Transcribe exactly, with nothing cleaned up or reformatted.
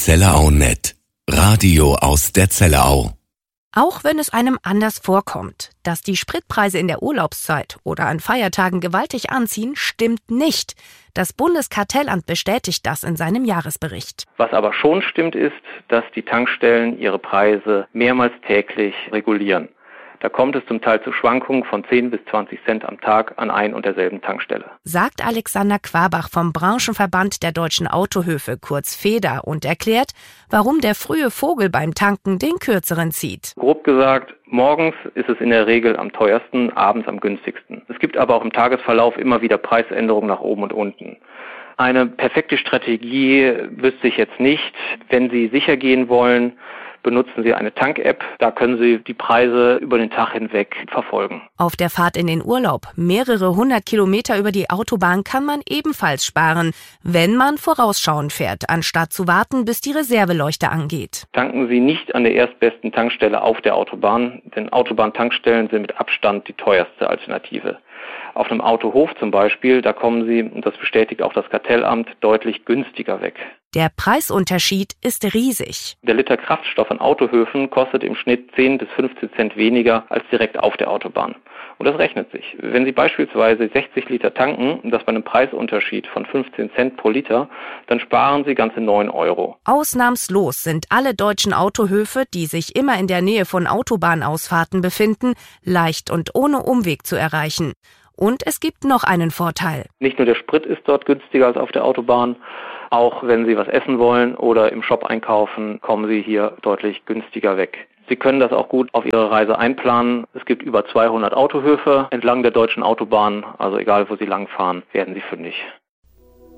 ZellerauNet. Radio aus der Zellerau. Auch wenn es einem anders vorkommt, dass die Spritpreise in der Urlaubszeit oder an Feiertagen gewaltig anziehen, stimmt nicht. Das Bundeskartellamt bestätigt das in seinem Jahresbericht. Was aber schon stimmt, ist, dass die Tankstellen ihre Preise mehrmals täglich regulieren. Da kommt es zum Teil zu Schwankungen von zehn bis zwanzig Cent am Tag an ein und derselben Tankstelle. Sagt Alexander Quabach vom Branchenverband der deutschen Autohöfe, kurz FEDA, und erklärt, warum der frühe Vogel beim Tanken den kürzeren zieht. Grob gesagt, morgens ist es in der Regel am teuersten, abends am günstigsten. Es gibt aber auch im Tagesverlauf immer wieder Preisänderungen nach oben und unten. Eine perfekte Strategie wüsste ich jetzt nicht. Wenn Sie sicher gehen wollen, benutzen Sie eine Tank-App. Da können Sie die Preise über den Tag hinweg verfolgen. Auf der Fahrt in den Urlaub, mehrere hundert Kilometer über die Autobahn, kann man ebenfalls sparen, wenn man vorausschauend fährt, anstatt zu warten, bis die Reserveleuchte angeht. Tanken Sie nicht an der erstbesten Tankstelle auf der Autobahn, denn Autobahntankstellen sind mit Abstand die teuerste Alternative. Auf einem Autohof zum Beispiel, da kommen Sie, und das bestätigt auch das Kartellamt, deutlich günstiger weg. Der Preisunterschied ist riesig. Der Liter Kraftstoff an Autohöfen kostet im Schnitt zehn bis fünfzehn Cent weniger als direkt auf der Autobahn. Und das rechnet sich. Wenn Sie beispielsweise sechzig Liter tanken, und das bei einem Preisunterschied von fünfzehn Cent pro Liter, dann sparen Sie ganze neun Euro. Ausnahmslos sind alle deutschen Autohöfe, die sich immer in der Nähe von Autobahnausfahrten befinden, leicht und ohne Umweg zu erreichen. Und es gibt noch einen Vorteil. Nicht nur der Sprit ist dort günstiger als auf der Autobahn, auch wenn Sie was essen wollen oder im Shop einkaufen, kommen Sie hier deutlich günstiger weg. Sie können das auch gut auf Ihre Reise einplanen. Es gibt über zweihundert Autohöfe entlang der deutschen Autobahn, also egal wo Sie langfahren, werden Sie fündig.